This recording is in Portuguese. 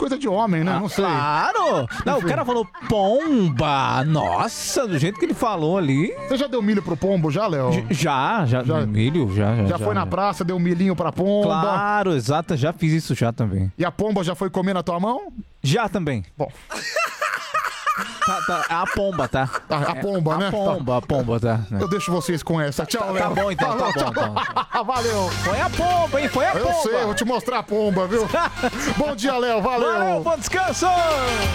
coisa de homem, né? Não sei. Claro! Não, o cara falou pomba. Nossa, do jeito que ele falou ali. Você já deu milho pro pombo, já, Léo? Já. Milho, já. Já foi na praça, deu milhinho pra pomba? Claro, exato, já fiz isso já também. E a pomba já foi comer na tua mão? Já também. Bom. Tá, a pomba, tá? A pomba, né? A pomba, tá. Eu deixo vocês com essa. Tchau, Léo. Tá bom, então, Falou, tá bom, tchau. Valeu. Foi a pomba, hein? Foi a pomba. Eu sei, vou te mostrar a pomba, viu? Bom dia, Léo. Valeu. Valeu, bom descanso!